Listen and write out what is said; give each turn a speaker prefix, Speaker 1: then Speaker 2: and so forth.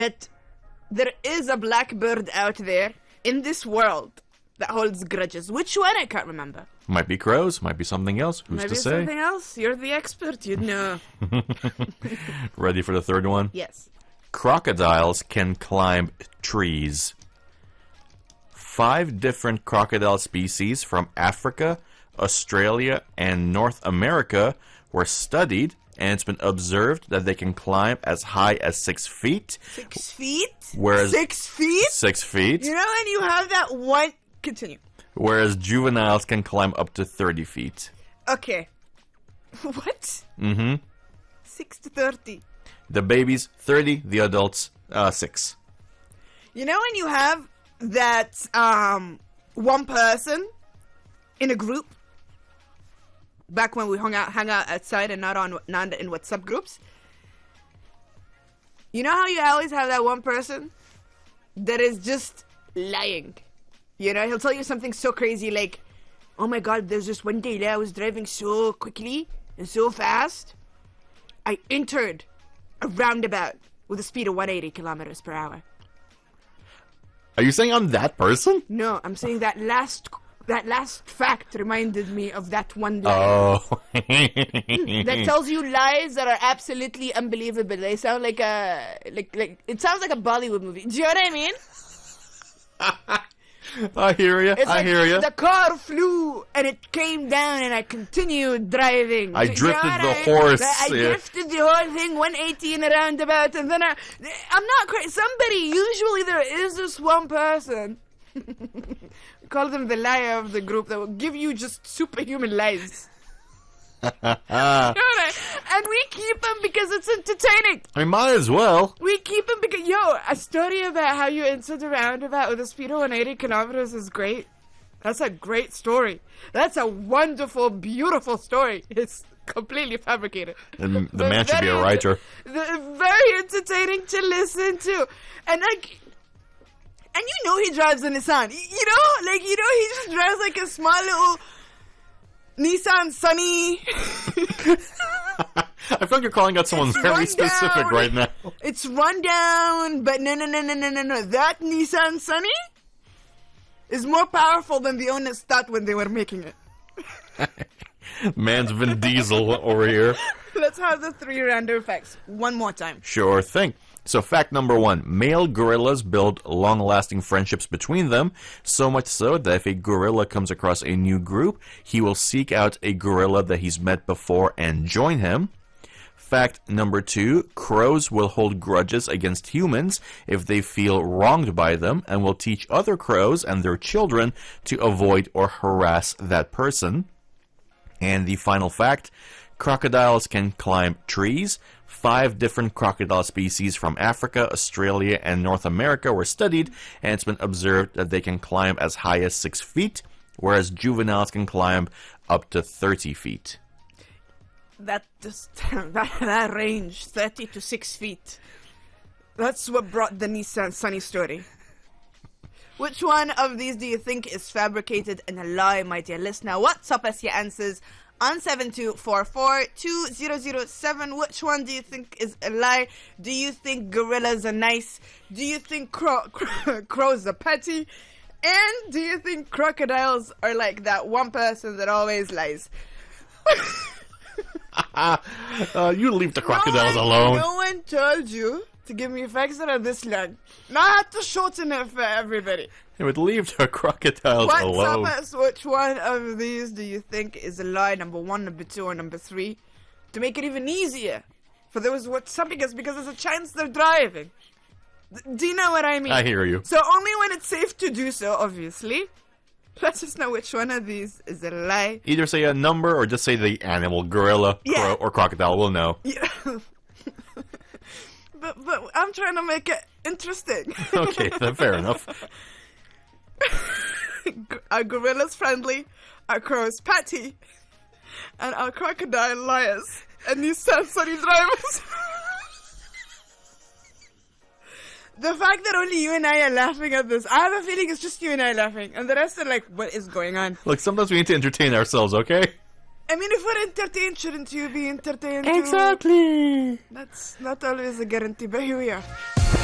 Speaker 1: that there is a blackbird out there in this world that holds grudges. Which one? I can't remember.
Speaker 2: Might be crows, might be something else. Who's to say?
Speaker 1: Something else? You're the expert, you'd know.
Speaker 2: Ready for the third one?
Speaker 1: Yes.
Speaker 2: Crocodiles can climb trees. 5 different crocodile species from Africa, Australia, and North America were studied, and it's been observed that they can climb as high as 6 feet.
Speaker 1: 6 feet?
Speaker 2: Whereas
Speaker 1: 6 feet?
Speaker 2: 6 feet.
Speaker 1: You know when you have that one... Continue.
Speaker 2: Whereas juveniles can climb up to 30 feet.
Speaker 1: Okay. What? 6 to 30.
Speaker 2: The babies, 30. The adults, 6.
Speaker 1: You know when you have that one person in a group? Back when we hung out outside and not in WhatsApp groups. You know how you always have that one person that is just lying. You know, he'll tell you something so crazy like, oh my god, there's just one day I was driving so quickly and so fast. I entered a roundabout with a speed of 180 kilometers per hour.
Speaker 2: Are you saying I'm that person?
Speaker 1: No, I'm saying that last fact reminded me of that one lie.
Speaker 2: Oh.
Speaker 1: That tells you lies that are absolutely unbelievable. They sound like it sounds like a Bollywood movie. Do you know what I mean?
Speaker 2: I hear you. I hear you.
Speaker 1: The car flew and it came down and I continued driving.
Speaker 2: I drifted the horse.
Speaker 1: I drifted the whole thing 180 in a roundabout, and then I'm not crazy. Usually there is this one person. We call them the liar of the group that will give you just superhuman lies. And we keep them because it's entertaining.
Speaker 2: I might as well.
Speaker 1: We keep them because, a story about how you entered a roundabout with a speed of 180 kilometers is great. That's a great story. That's a wonderful, beautiful story. It's completely fabricated.
Speaker 2: And the man should be a writer.
Speaker 1: Very entertaining to listen to. And he drives a Nissan. He just drives like a small little Nissan Sunny.
Speaker 2: I feel like you're calling out someone very specific right now.
Speaker 1: It's run down, but no. That Nissan Sunny is more powerful than the owners thought when they were making it.
Speaker 2: Man's Vin Diesel over here.
Speaker 1: Let's have the 3 random facts one more time.
Speaker 2: Sure thing. So fact number 1, male gorillas build long-lasting friendships between them, so much so that if a gorilla comes across a new group, he will seek out a gorilla that he's met before and join him. Fact number 2, crows will hold grudges against humans if they feel wronged by them, and will teach other crows and their children to avoid or harass that person. And the final fact, crocodiles can climb trees. 5 different crocodile species from Africa, Australia, and North America were studied, and it's been observed that they can climb as high as 6 feet, whereas juveniles can climb up to 30 feet.
Speaker 1: That range, 30 to 6 feet. That's what brought the Nissan Sunny story. Which one of these do you think is fabricated and a lie, my dear listener? WhatsApp us your answers on 7244-2007. Which one do you think is a lie? Do you think gorillas are nice? Do you think crows are petty? And do you think crocodiles are like that one person that always lies?
Speaker 2: You leave the crocodiles alone.
Speaker 1: No one told you to give me facts that are this long. Now I have to shorten it for everybody.
Speaker 2: It would leave the crocodiles alone.
Speaker 1: Us, which one of these do you think is a lie? Number 1, number 2, or number 3? To make it even easier for those WhatsApping us, because there's a chance they're driving. Do you know what I mean?
Speaker 2: I hear you.
Speaker 1: So only when it's safe to do so, obviously. Let us know which one of these is a lie.
Speaker 2: Either say a number or just say the animal, gorilla, crow, or crocodile. We'll know.
Speaker 1: Yeah. But I'm trying to make it interesting.
Speaker 2: Okay, then fair enough.
Speaker 1: Our gorillas friendly, our crows petty, and our crocodile liars, and these Sunny drivers. The fact that only you and I are laughing at this, I have a feeling it's just you and I laughing, and the rest are like, what is going on?
Speaker 2: Look, sometimes we need to entertain ourselves, okay?
Speaker 1: I mean, if we're entertained, shouldn't you be entertained too?
Speaker 2: Exactly.
Speaker 1: That's not always a guarantee, but here we are.